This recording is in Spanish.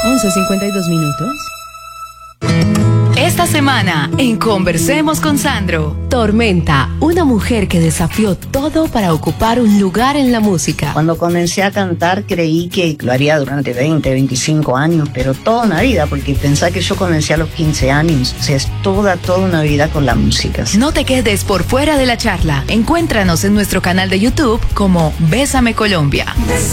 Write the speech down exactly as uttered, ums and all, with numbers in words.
once cincuenta y dos minutos. Esta semana, en Conversemos con Sandro. Tormenta, una mujer que desafió todo para ocupar un lugar en la música. Cuando comencé a cantar creí que lo haría durante veinte, veinticinco años, pero toda una vida, porque pensé que yo comencé a los quince años. O sea, es toda, toda una vida con la música. No te quedes por fuera de la charla. Encuéntranos en nuestro canal de YouTube como Bésame Colombia.